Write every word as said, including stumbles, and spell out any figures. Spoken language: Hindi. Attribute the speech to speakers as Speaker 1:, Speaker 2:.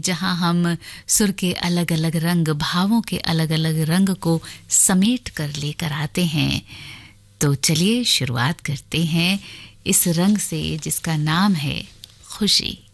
Speaker 1: जहां हम सुर के अलग अलग रंग, भावों के अलग अलग रंग को समेट कर लेकर आते हैं। तो चलिए शुरुआत करते हैं इस रंग से जिसका नाम है खुशी।